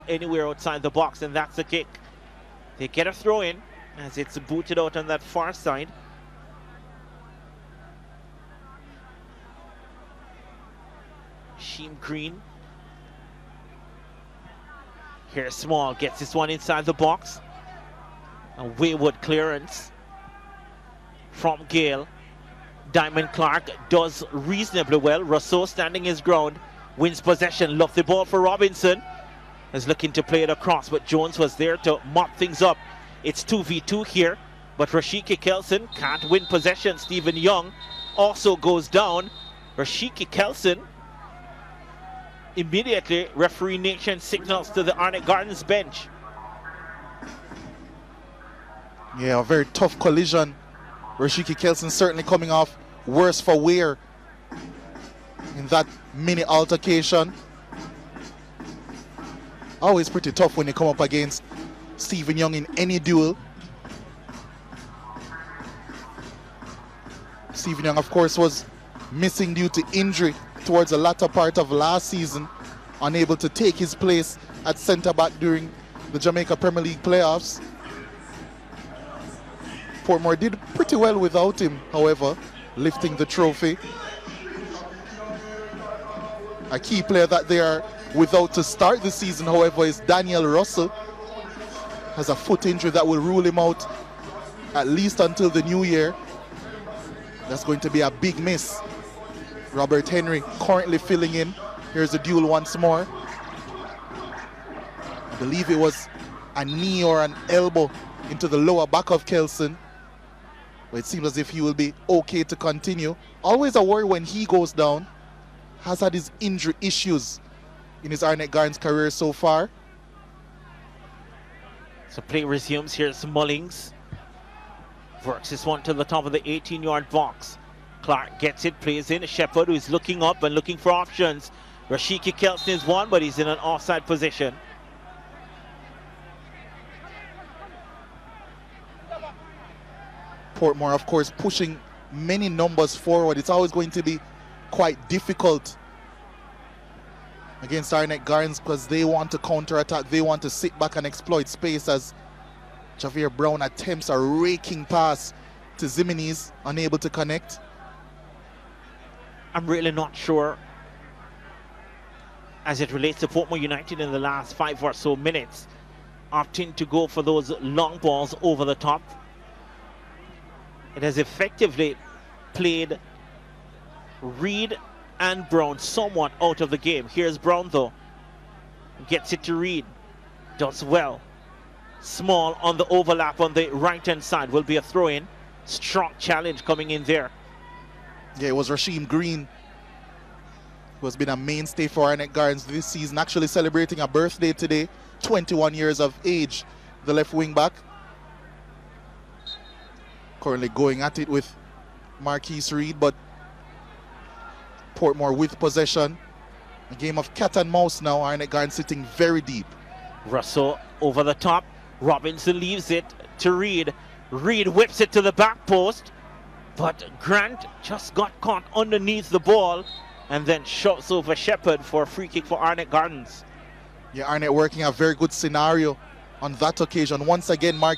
anywhere outside the box, and that's the kick. They get a throw in as it's booted out on that far side. Sheem Green. Here's Small, gets this one inside the box. A wayward clearance from Gale. Diamond Clark does reasonably well. Rousseau standing his ground, wins possession, left the ball for Robinson. Is looking to play it across, but Jones was there to mop things up. It's 2v2 here, but Rashiki Kelson can't win possession. Stephen Young also goes down. Rashiki Kelson immediately, referee Nation signals to the Arnett Gardens bench. Yeah, a very tough collision. Rashiki Kelson certainly coming off worse for wear in that mini altercation. Always pretty tough when you come up against Stephen Young in any duel. Stephen Young, of course, was missing due to injury towards the latter part of last season, unable to take his place at centre-back during the Jamaica Premier League playoffs. Portmore did pretty well without him, however, lifting the trophy. A key player that they are without to start the season, however, is Daniel Russell. Has a foot injury that will rule him out at least until the new year. That's going to be a big miss. Robert Henry currently filling in. Here's the duel once more. I believe it was a knee or an elbow into the lower back of Kelson. But it seems as if he will be okay to continue. Always a worry when he goes down. Has had his injury issues in his Arnett Gardens career so far. So play resumes. Here's Mullings. Works this one to the top of the 18-yard box. Clark gets it, plays in. Shepard, who's looking up and looking for options. Rashiki Kelson is one, but he's in an offside position. Portmore, of course, pushing many numbers forward. It's always going to be quite difficult against Arnett Gardens because they want to counter-attack. They want to sit back and exploit space as Javier Brown attempts a raking pass to Zimenez, unable to connect. I'm really not sure as it relates to Portmore United in the last 5 or so minutes, opting to go for those long balls over the top. It has effectively played Reid and Brown somewhat out of the game. Here's Brown though. Gets it to Reid. Does well. Small on the overlap on the right-hand side. Will be a throw-in. Strong challenge coming in there. Yeah, it was Rasheem Green who has been a mainstay for Arnett Gardens this season. Actually celebrating a birthday today. 21 years of age. The left wing back. Currently going at it with Marquise Reid, but Portmore with possession. A game of cat and mouse now. Arnett Gardens sitting very deep. Russell over the top. Robinson leaves it to Reid. Reid whips it to the back post, but Grant just got caught underneath the ball and then shots over Shepard for a free kick for Arnett Gardens. Yeah, Arnett working a very good scenario on that occasion. Once again, Mark